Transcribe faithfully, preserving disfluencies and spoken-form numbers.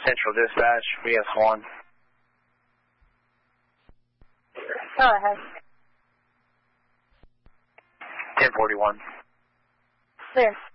Central Dispatch, B S one. Go ahead. ten forty-one. Clear.